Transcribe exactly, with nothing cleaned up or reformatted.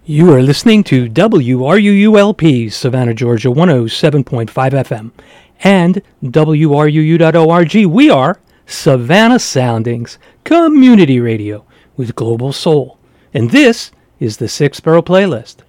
You are listening to W R U U L P, Savannah, Georgia, one oh seven point five F M, and W R U U dot org. We are Savannah Soundings, community radio with global soul. And this is the Six Borough Playlist.